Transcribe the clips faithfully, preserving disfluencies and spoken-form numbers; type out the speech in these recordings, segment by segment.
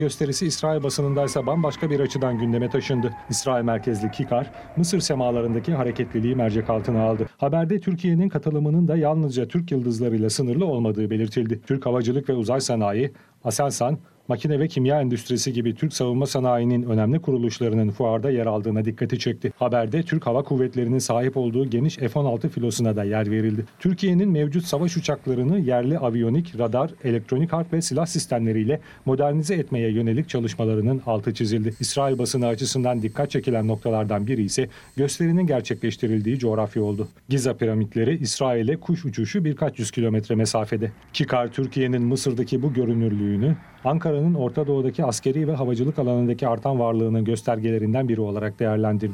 Gösterisi İsrail basınındaysa bambaşka bir açıdan gündeme taşındı. İsrail merkezli Kikar, Mısır semalarındaki hareketliliği mercek altına aldı. Haberde Türkiye'nin katılımının da yalnızca Türk yıldızlarıyla sınırlı olmadığı belirtildi. Türk Havacılık ve Uzay Sanayi, Aselsan, makine ve kimya endüstrisi gibi Türk savunma sanayinin önemli kuruluşlarının fuarda yer aldığına dikkati çekti. Haberde Türk Hava Kuvvetleri'nin sahip olduğu geniş F on altı filosuna da yer verildi. Türkiye'nin mevcut savaş uçaklarını yerli aviyonik, radar, elektronik harp ve silah sistemleriyle modernize etmeye yönelik çalışmalarının altı çizildi. İsrail basını açısından dikkat çekilen noktalardan biri ise gösterinin gerçekleştirildiği coğrafya oldu. Giza piramitleri İsrail'e kuş uçuşu birkaç yüz kilometre mesafede. Kikar, Türkiye'nin Mısır'daki bu görünürlüğünü Ankara'nın Orta Doğu'daki askeri ve havacılık alanındaki artan varlığının göstergelerinden biri olarak değerlendirdi.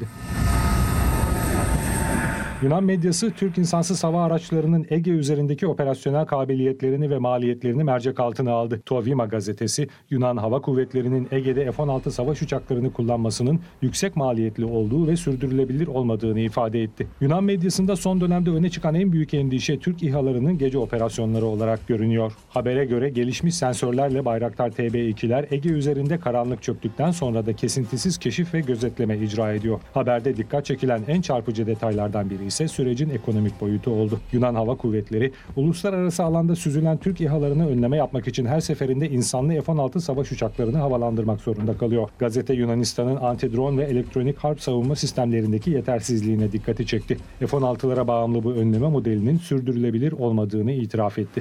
Yunan medyası, Türk insansız hava araçlarının Ege üzerindeki operasyonel kabiliyetlerini ve maliyetlerini mercek altına aldı. Tovima gazetesi, Yunan Hava Kuvvetleri'nin Ege'de F on altı savaş uçaklarını kullanmasının yüksek maliyetli olduğu ve sürdürülebilir olmadığını ifade etti. Yunan medyasında son dönemde öne çıkan en büyük endişe Türk İHA'larının gece operasyonları olarak görünüyor. Habere göre gelişmiş sensörlerle Bayraktar T B ikiler Ege üzerinde karanlık çöktükten sonra da kesintisiz keşif ve gözetleme icra ediyor. Haberde dikkat çekilen en çarpıcı detaylardan biri ise sürecin ekonomik boyutu oldu. Yunan Hava Kuvvetleri, uluslararası alanda süzülen Türk İHA'larını önleme yapmak için her seferinde insanlı F on altı savaş uçaklarını havalandırmak zorunda kalıyor. Gazete, Yunanistan'ın anti-drone ve elektronik harp savunma sistemlerindeki yetersizliğine dikkati çekti. F on altılara bağımlı bu önleme modelinin sürdürülebilir olmadığını itiraf etti.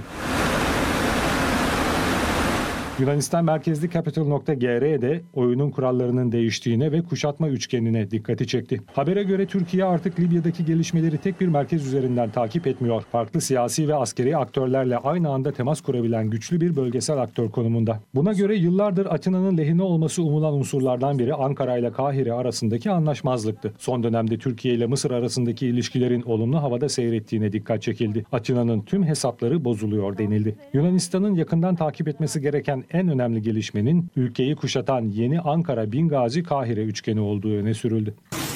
Yunanistan merkezli Capital nokta G R'de oyunun kurallarının değiştiğine ve kuşatma üçgenine dikkati çekti. Habere göre Türkiye artık Libya'daki gelişmeleri tek bir merkez üzerinden takip etmiyor. Farklı siyasi ve askeri aktörlerle aynı anda temas kurabilen güçlü bir bölgesel aktör konumunda. Buna göre yıllardır Atina'nın lehine olması umulan unsurlardan biri Ankara ile Kahire arasındaki anlaşmazlıktı. Son dönemde Türkiye ile Mısır arasındaki ilişkilerin olumlu havada seyrettiğine dikkat çekildi. Atina'nın tüm hesapları bozuluyor denildi. Yunanistan'ın yakından takip etmesi gereken en önemli gelişmenin ülkeyi kuşatan yeni Ankara-Bingazi-Kahire üçgeni olduğu öne sürüldü.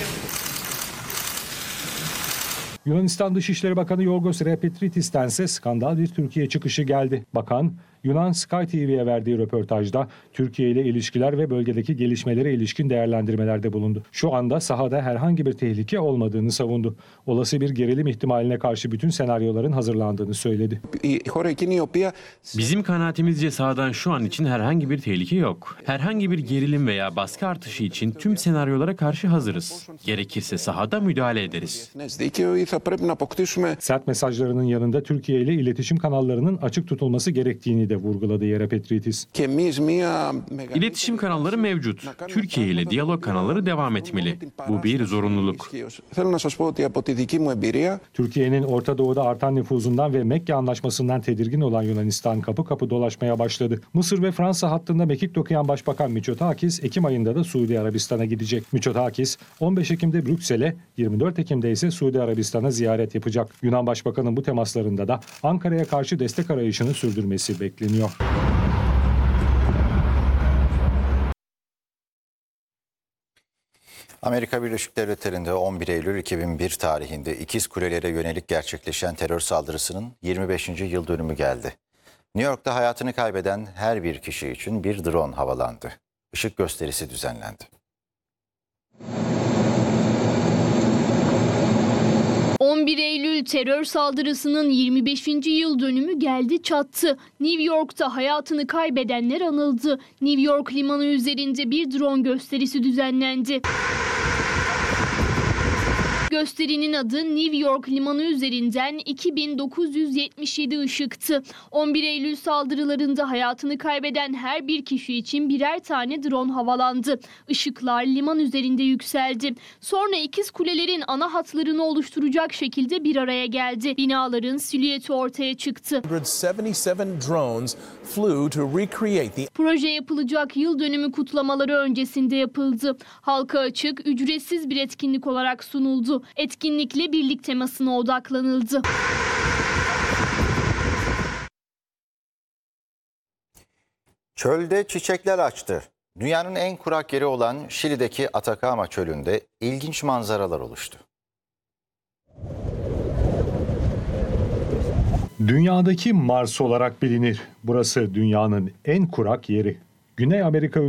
Yunanistan Dışişleri Bakanı Yorgos Repetritis'ten ise skandal bir Türkiye çıkışı geldi. Bakan, Yunan Sky T V'ye verdiği röportajda Türkiye ile ilişkiler ve bölgedeki gelişmelere ilişkin değerlendirmelerde bulundu. Şu anda sahada herhangi bir tehlike olmadığını savundu. Olası bir gerilim ihtimaline karşı bütün senaryoların hazırlandığını söyledi. Bizim kanaatimizce sahadan şu an için herhangi bir tehlike yok. Herhangi bir gerilim veya baskı artışı için tüm senaryolara karşı hazırız. Gerekirse sahada müdahale ederiz. Sert mesajlarının yanında Türkiye ile iletişim kanallarının açık tutulması gerektiğini de vurguladı Yerepetritis. İletişim kanalları mevcut. Türkiye ile diyalog kanalları devam etmeli. Bu bir zorunluluk. Türkiye'nin Orta Doğu'da artan nüfuzundan ve Mekke Anlaşması'ndan tedirgin olan Yunanistan kapı kapı dolaşmaya başladı. Mısır ve Fransa hattında mekik dokuyan Başbakan Mitsotakis, Ekim ayında da Suudi Arabistan'a gidecek. Mitsotakis, on beş Ekim'de Brüksel'e, yirmi dört Ekim'de ise Suudi Arabistan'a ziyaret yapacak. Yunan Başbakanı'nın bu temaslarında da Ankara'ya karşı destek arayışını sürdürmesi bekleniyor. Amerika Birleşik Devletleri'nde on bir Eylül iki bin bir tarihinde İkiz Kulelere yönelik gerçekleşen terör saldırısının yirmi beşinci yıl dönümü geldi. New York'ta hayatını kaybeden her bir kişi için bir drone havalandı. Işık gösterisi düzenlendi. on bir Eylül terör saldırısının yirmi beşinci yıl dönümü geldi çattı. New York'ta hayatını kaybedenler anıldı. New York limanı üzerinde bir drone gösterisi düzenlendi. Gösterinin adı New York limanı üzerinden iki bin dokuz yüz yetmiş yedi ışıktı. on bir Eylül saldırılarında hayatını kaybeden her bir kişi için birer tane drone havalandı. Işıklar liman üzerinde yükseldi. Sonra ikiz kulelerin ana hatlarını oluşturacak şekilde bir araya geldi. Binaların silüeti ortaya çıktı. Proje yapılacak yıl dönümü kutlamaları öncesinde yapıldı. Halka açık, ücretsiz bir etkinlik olarak sunuldu. Etkinlikle birlik temasına odaklanıldı. Çölde çiçekler açtı. Dünyanın en kurak yeri olan Şili'deki Atacama Çölü'nde ilginç manzaralar oluştu. Dünyadaki Mars olarak bilinir. Burası dünyanın en kurak yeri. Güney Amerika